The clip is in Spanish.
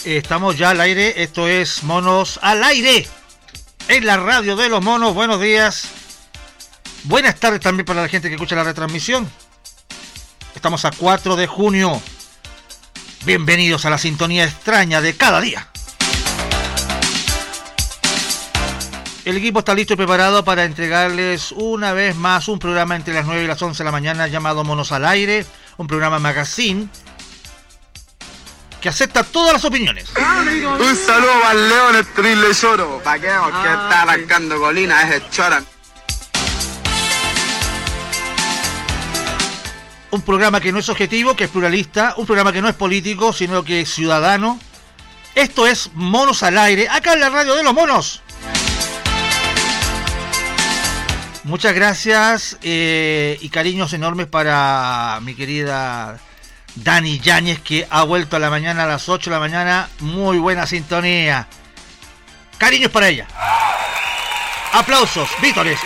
Estamos ya al aire, esto es Monos al Aire, en la radio de los monos. Buenos días, buenas tardes también para la gente que escucha la retransmisión. Estamos a 4 de junio, bienvenidos a la sintonía extraña de cada día. El equipo está listo y preparado para entregarles una vez más un programa entre las 9 y las 11 de la mañana llamado Monos al Aire, un programa magazine que acepta todas las opiniones. Un saludo para el León, el Trile Lloro. Paqueos que está arrancando colina, ese chora. Un programa que no es objetivo, que es pluralista, un programa que no es político, sino que es ciudadano. Esto es Monos al Aire, acá en la radio de los monos. Muchas gracias y cariños enormes para mi querida Dani Yáñez, que ha vuelto a la mañana a las 8 de la mañana. Muy buena sintonía. Cariños para ella. Aplausos, vítores.